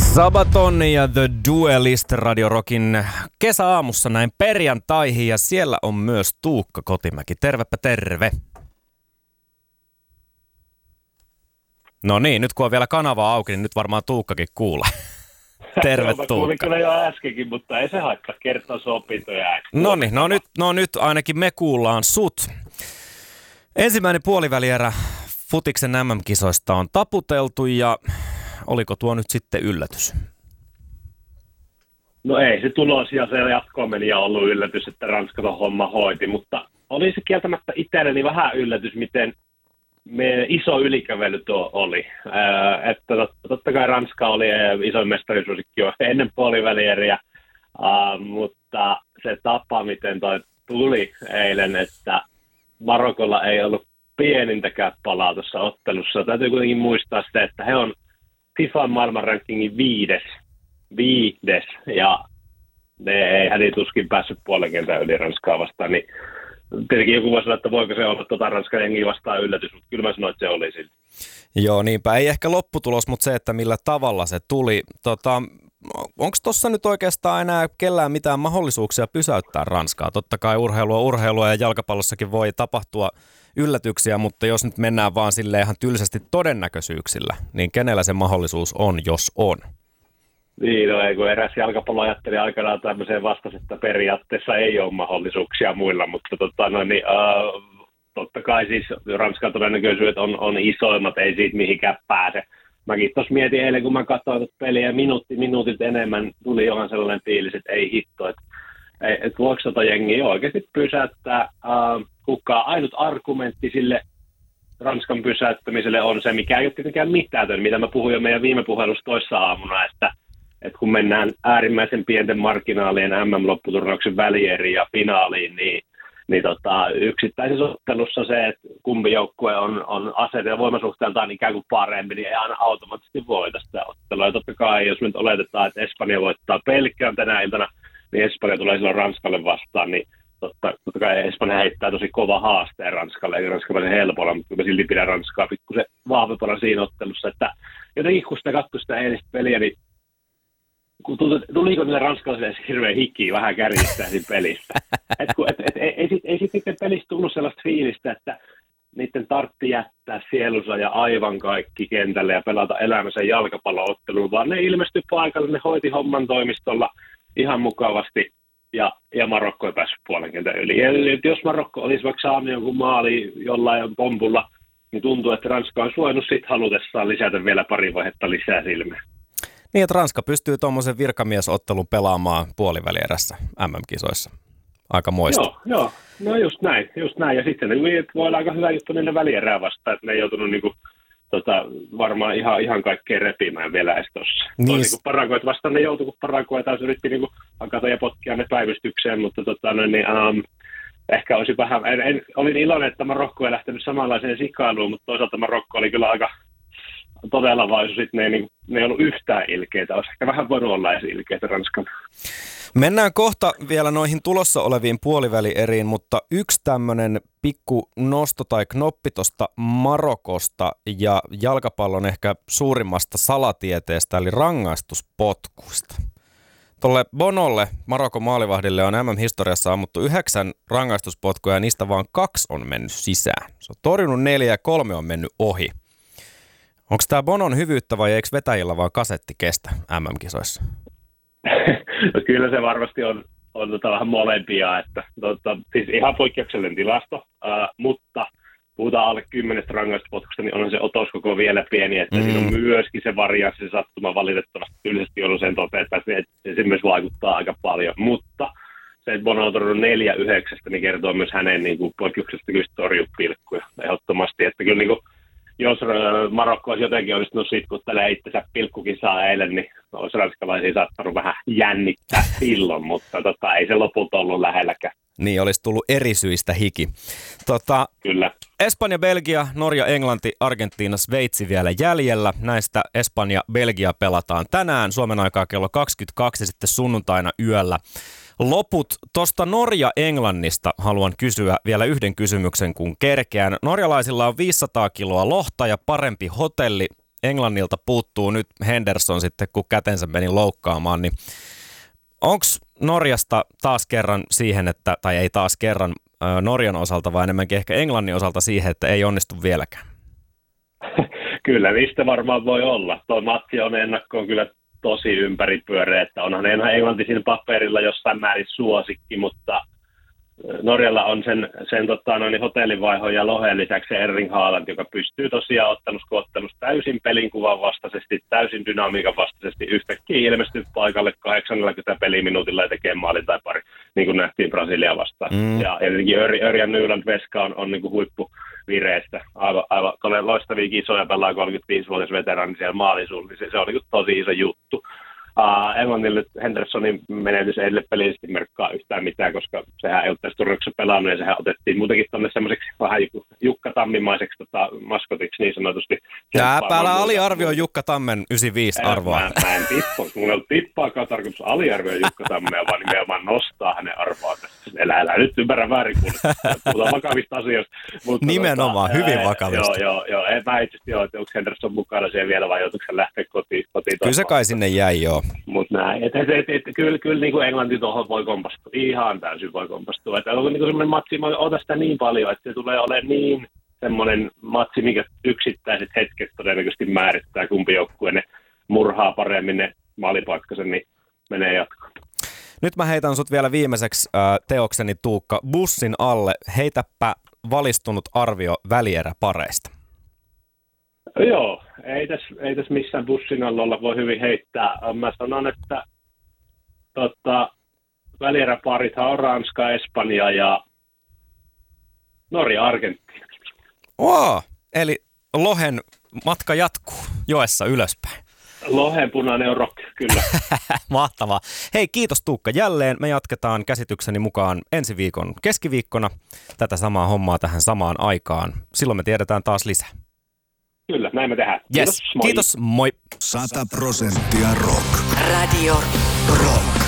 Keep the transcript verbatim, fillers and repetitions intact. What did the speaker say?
Sabaton ja The Duelist Radio Rockin kesäaamussa näin perjantaihin ja siellä on myös Tuukka Kotimäki. Tervepä terve. No niin, nyt kun on vielä kanava auki, niin nyt varmaan Tuukkakin kuulee. Terve Tuukka. Kuulin kyllä jo äskenkin, mutta ei se haittaa kertaa sopintoja. No niin, no nyt, no nyt ainakin me kuullaan sut. Ensimmäinen puolivälierä futiksen äm äm-kisoista on taputeltu ja oliko tuo nyt sitten yllätys? No ei se tulos ja se jatkoon meni ja ollut yllätys, että Ranska ton homma hoiti, mutta oli se kieltämättä itselleni vähän yllätys, miten me iso ylikävely tuo oli. Ää, että totta kai Ranska oli isoin mestarisuosikki jo ennen puolivälieriä, ää, mutta se tapa, miten toi tuli eilen, että Marokolla ei ollut pienintäkään palaa tuossa ottelussa. Täytyy kuitenkin muistaa se, että he on FIFAn maailmanrankingin viides, viides, ja ne ei hädituskin päässyt puolen kentän yli Ranskaa vastaan, niin tietenkin joku voi sanoa, että voiko se olla tuota Ranskan jengiä vastaan yllätys, mutta kyllä mä sanoin, että se oli silti. Joo, niinpä. Ei ehkä lopputulos, mutta se, että millä tavalla se tuli. Tota, onko tuossa nyt oikeastaan enää kellään mitään mahdollisuuksia pysäyttää Ranskaa? Totta kai urheilua, urheilua ja jalkapallossakin voi tapahtua yllätyksiä, mutta jos nyt mennään vaan silleen ihan tylsästi todennäköisyyksillä, niin kenellä se mahdollisuus on, jos on? Niin, no ei, kun eräs jalkapallo ajatteli aikanaan tämmöiseen vastasi, että periaatteessa ei ole mahdollisuuksia muilla, mutta tota, no, niin, uh, totta kai siis Ranskan todennäköisyydet on, on isoimmat, ei siitä mihinkään pääse. Mäkin tuossa mietin eilen, kun mä katsoin peliä minuutti minuutit enemmän, tuli johan sellainen fiilis, että ei hitto, että et voiko tota jengiä oikeasti pysäyttää. Uh, kukaan ainut argumentti sille Ranskan pysäyttämiselle on se, mikä ei ole tietenkään mitään, mitä mä puhuin jo meidän viime puhelussa toissa aamuna, että et kun mennään äärimmäisen pienten marginaalien äm äm-lopputurnauksen välieriin ja finaaliin, niin, niin tota, yksittäisessä ottelussa se, että kumpi joukkue on, on aseet ja voimasuhteeltaan ikään kuin parempi, niin ei aina automaattisesti voita sitä ottelua. Ja totta kai, jos me nyt oletetaan, että Espanja voittaa Belgian tänä iltana, niin Espanja tulee silloin Ranskalle vastaan, niin totta, totta kai Espanja heittää tosi kova haasteen Ranskalle, eikä Ranska pääse helpolla, mutta mä silti pidän Ranskaa pikkusen vahvempana siinä ottelussa, että jotenkin kun sitä katsoi sitä eilistä peliä, niin kun tuliko niille ranskalaisille hirveän hikkiä vähän kärjistää siinä pelissä. Et kun, et, et, ei, ei, ei sitten pelissä tullut sellaista fiilistä, että niiden tartti jättää sielunsa ja aivan kaikki kentälle ja pelata elämänsä jalkapallo-otteluun, vaan ne ilmestyi paikalle, ne hoiti homman toimistolla ihan mukavasti ja, ja Marokko ei päässyt puolen kentän yli. Eli jos Marokko olisi vaikka saanut jonkun maali jollain pompulla, niin tuntuu, että Ranska on suojannut sit halutessaan lisätä vielä pari vaihetta lisää silmää. Niin, että Ranska pystyy tuommoisen virkamiesottelun pelaamaan puolivälierässä äm äm-kisoissa. Aika moista. Joo, joo. No just näin, just näin. Ja sitten voi olla aika hyvä juttu niille välierää vastaan, että ne ei joutunut niinku, tota, varmaan ihan, ihan kaikkeen repimään vielä edes tuossa. Niin. Toisin kuin Paraguayt vastaan ne joutui, kun Paraguay taas yritti niinku hakata ja potkia ne päivystykseen, mutta tota, no, niin, um, ehkä olisi vähän, en, en, olin iloinen, että Marokko ei lähtenyt samanlaiseen sikailuun, mutta toisaalta Marokko oli kyllä aika todella vaisu, sitten ne ei, niin, ne ei ollut yhtään ilkeitä. Olisi ehkä vähän voinut olla edes ilkeitä Ranskan. Mennään kohta vielä noihin tulossa oleviin puolivälieriin, mutta yksi tämmöinen pikku nosto tai knoppi tuosta Marokosta ja jalkapallon ehkä suurimmasta salatieteestä, eli rangaistuspotkusta. Tuolle Bonolle, Marokon maalivahdille, on äm äm-historiassa ammuttu yhdeksän rangaistuspotkua ja niistä vaan kaksi on mennyt sisään. Se on torjunut neljä ja kolme on mennyt ohi. Onko tämä Bonon hyvyyttä vai eikö vetäjillä vaan kasetti kestä äm äm-kisoissa? No kyllä se varmasti on, on tota vähän molempia, että tota, siis ihan poikkeuksellinen tilasto, äh, mutta puhutaan alle kymmenestä rangaistuspotkusta, niin on se otoskoko vielä pieni, että mm. siinä on myöskin se varianssi, se sattuma valitettavasti tyylisesti ollut sen toteen, että se, se myös vaikuttaa aika paljon, mutta se, että Bono on torjunut neljä yhdeksästä, niin kertoo myös hänen niin kuin, poikkeuksesta kyllä torjupilkkuja ehdottomasti, että kyllä niin kuin, jos Marokko olisi jotenkin onnistunut sitkuttelee itsensä pilkkukin saa eilen, niin olisi ranskalaisia saattanut vähän jännittää silloin, mutta tota, ei se lopulta ollut lähelläkään. Niin, olisi tullut eri syistä hiki. Tota, Kyllä. Espanja, Belgia, Norja, Englanti, Argentiina, Sveitsi vielä jäljellä. Näistä Espanja, Belgia pelataan tänään Suomen aikaa kello kaksikymmentäkaksi ja sitten sunnuntaina yöllä. Loput tuosta Norja-Englannista haluan kysyä vielä yhden kysymyksen, kun kerkeän. Norjalaisilla on viisisataa kiloa lohta ja parempi hotelli. Englannilta puuttuu nyt Henderson sitten, kun kätensä meni loukkaamaan, niin onko Norjasta taas kerran siihen, että, tai ei taas kerran Norjan osalta, vaan enemmänkin ehkä Englannin osalta siihen, että ei onnistu vieläkään? Kyllä, mistä varmaan voi olla. Tuo matsi on ennakkoon kyllä tosi ympäripyöreä, että onhan Englanti siinä paperilla jossain määrin suosikki, mutta Norjalla on sen, sen tota, noin, hotellivaihon ja Lohen lisäksi Erling Haaland, joka pystyy tosiaan ottanut ottanut täysin pelinkuvan vastaisesti, täysin dynamiikan vastaisesti, yhtäkkiä ilmestyy paikalle kahdeksankymmentä peliminuutilla ja tekee maalin tai pari, niin kuin nähtiin Brasilia vastaan. Mm. Ja tietenkin Örjan Nyland-Veska on, on niin kuin huippuvireistä, aivan, aivan loistavia kisoja, pelaa kolmekymmentäviisivuotias veteraani siellä maalisuunnilla, niin se, se on niin kuin tosi iso juttu. Uh, Englannille Hendersonin menetys ei sille pelillisesti merkkaa yhtään mitään, koska sehän ei ole tässä turvauksessa pelannut ja sehän otettiin muutenkin tuonne semmoiseksi vähän Jukka Tammimaiseksi tota, maskotiksi niin sanotusti. Jääpäällä aliarvioi Jukka Tammen yhdeksänkymmentäviisi arvoa. Mä, mä en tippo, mulla ei ollut tippaakaan tarkoitus aliarvioi Jukka Tammea, vaan nimenomaan nostaa hänen arvoaan tässä. Elä, älä nyt ymmärrä väärin, kun puhutaan vakavista asioista. Mutta nimenomaan, tota, hyvin vakavista. Joo, joo, joo. En mä itse joo, että onko Henderson mukana siellä vielä vai joutuiko se lähteä kotiin. kotiin Kyllä se kai sinne jäi, joo. Mutta näin, että et, et, et, kyllä, kyllä niin kuin Englanti tuohon voi kompastua, ihan täysin voi kompastua. Että on niin semmoinen matsi, mä otan sitä niin paljon, että se tulee olemaan niin semmoinen matsi, mikä yksittäiset hetket todennäköisesti määrittää, kumpi joukkue ne murhaa paremmin ne maalipaikkansa, niin menee jatkoon. Nyt mä heitän sut vielä viimeiseksi äh, teokseni Tuukka bussin alle. Heitäpä valistunut arvio välieräpareista. Joo, ei tässä ei täs missään bussin alla olla, voi hyvin heittää. Mä sanon, että tota, välieräparithan on Ranska, Espanja ja Norja, Argentiina. Oo, eli Lohen matka jatkuu joessa ylöspäin. Lohen punainen on rock, kyllä. Mahtavaa. Hei, kiitos Tuukka jälleen. Me jatketaan käsitykseni mukaan ensi viikon keskiviikkona tätä samaa hommaa tähän samaan aikaan. Silloin me tiedetään taas lisää. Kyllä, näin me tehdään. Yes. Kiitos, moi. Sata prosenttia rock. Radio Rock.